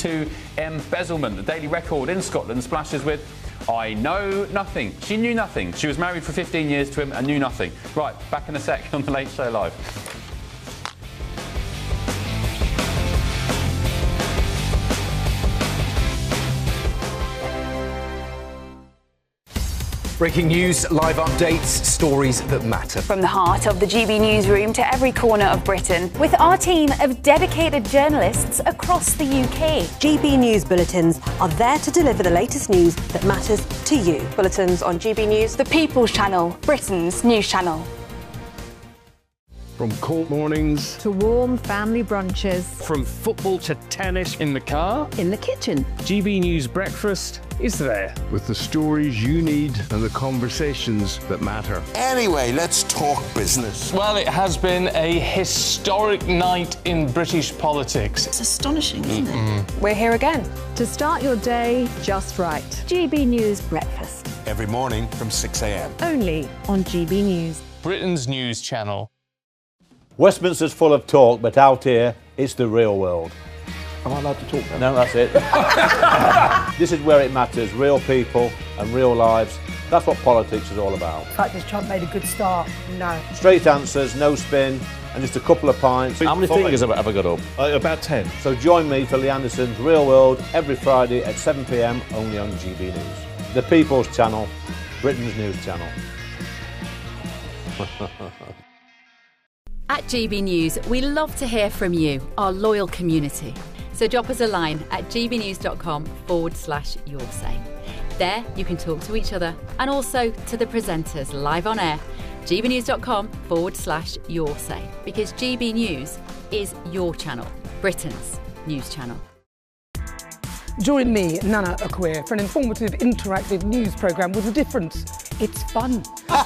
to embezzlement. The Daily Record in Scotland splashes with, I know nothing. She knew nothing. She was married for 15 years to him and knew nothing. Right, back in a sec on The Late Show Live. Breaking news, live updates, stories that matter. From the heart of the GB newsroom to every corner of Britain, with our team of dedicated journalists across the UK. GB News Bulletins are there to deliver the latest news that matters to you. Bulletins on GB News, The People's Channel, Britain's news channel. From court mornings to warm family brunches, from football to tennis in the car, in the kitchen. GB News Breakfast is there with the stories you need and the conversations that matter. Anyway, let's talk business. Well, it has been a historic night in British politics. It's astonishing, isn't it? We're here again to start your day just right. GB News Breakfast. Every morning from 6 a.m. Only on GB News. Britain's news channel. Westminster's full of talk, but out here, it's the real world. Am I allowed to talk now? No, that's it. This is where it matters, real people and real lives. That's what politics is all about. In fact, has Trump made a good start? No. Straight answers, no spin, and just a couple of pints. How many fingers have I got up? About 10. So join me for Lee Anderson's Real World every Friday at 7 p.m, only on GB News. The People's Channel, Britain's news channel. At GB News, we love to hear from you, our loyal community. So drop us a line at gbnews.com/yoursay. There you can talk to each other and also to the presenters live on air. gbnews.com/yoursay, because GB News is your channel, Britain's news channel. Join me, Nana Akwe, for an informative, interactive news programme with a difference. It's fun.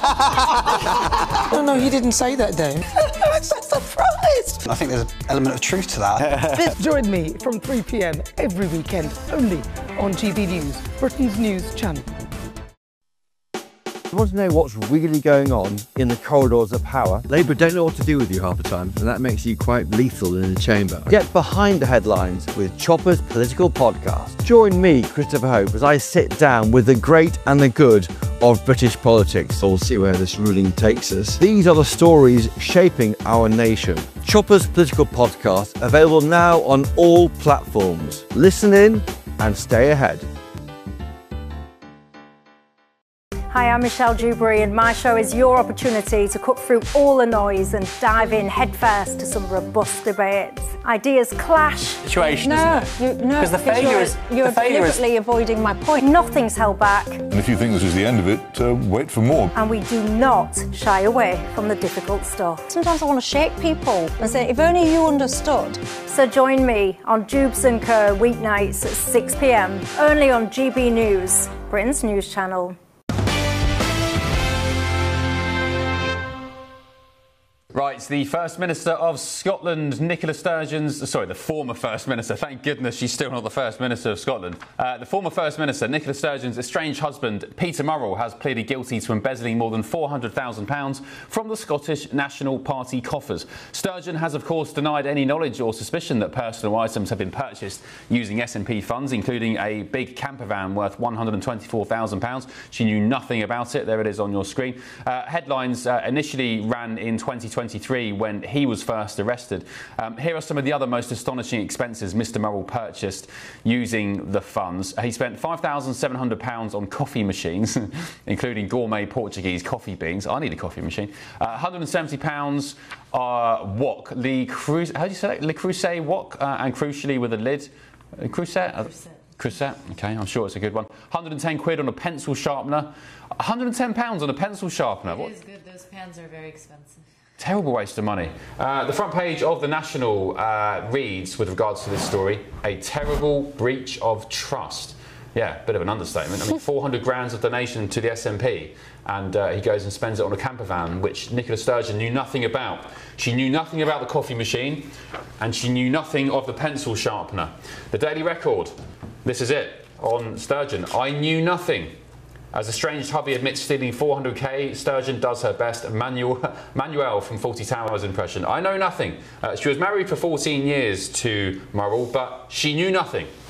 No, he didn't say that, Dave. I'm so surprised. I think there's an element of truth to that. Join me from 3 p.m. every weekend, only on GB News, Britain's news channel. You want to know what's really going on in the corridors of power? Labour don't know what to do with you half the time, and that makes you quite lethal in the chamber. Get behind the headlines with Chopper's Political Podcast. Join me, Christopher Hope, as I sit down with the great and the good of British politics. We'll see where this ruling takes us. These are the stories shaping our nation. Chopper's Political Podcast, available now on all platforms. Listen in and stay ahead. Hi, I'm Michelle Dewberry, and my show is your opportunity to cut through all the noise and dive in headfirst to some robust debates. Ideas clash. Situation, isn't it? Because the failure is... You're deliberately avoiding my point. Nothing's held back. And if you think this is the end of it, wait for more. And we do not shy away from the difficult stuff. Sometimes I want to shake people and say, if only you understood. So join me on Jubes & Kerr weeknights at 6 p.m, only on GB News, Britain's news channel. Right, the First Minister of Scotland, Nicola Sturgeon's... Sorry, the former First Minister. Thank goodness she's still not the First Minister of Scotland. The former First Minister, Nicola Sturgeon's estranged husband, Peter Murrell, has pleaded guilty to embezzling more than £400,000 from the Scottish National Party coffers. Sturgeon has, of course, denied any knowledge or suspicion that personal items have been purchased using SNP funds, including a big camper van worth £124,000. She knew nothing about it. There it is on your screen. Headlines initially ran in 2023 when he was first arrested. Here are some of the other most astonishing expenses Mr Murrell purchased using the funds. He spent £5,700 on coffee machines, including gourmet Portuguese coffee beans. I need a coffee machine. £170 wok, how do you say that? Le Creuset wok, and crucially with a lid. Creuset? Creuset, okay, I'm sure it's a good one. 110 quid on a pencil sharpener. £110 on a pencil sharpener. It is good, those pens are very expensive. Terrible waste of money. The front page of The National reads, with regards to this story, a terrible breach of trust. Yeah, bit of an understatement. I mean, 400 grand of donation to the SNP, and he goes and spends it on a camper van, which Nicola Sturgeon knew nothing about. She knew nothing about the coffee machine, and she knew nothing of the pencil sharpener. The Daily Record, this is it, on Sturgeon. I knew nothing. As estranged hubby admits stealing 400k, Sturgeon does her best. Manuel from Fawlty Towers impression. I know nothing. She was married for 14 years to Murrell, but she knew nothing